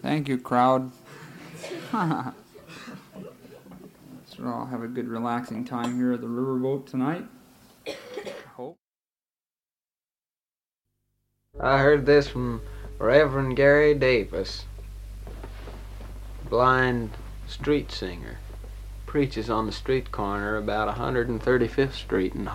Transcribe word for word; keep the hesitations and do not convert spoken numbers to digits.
Thank you, crowd. So I'll have a good relaxing time here at the riverboat tonight. I hope. I heard this from Reverend Gary Davis, blind street singer. Preaches on the street corner about one hundred thirty-fifth Street in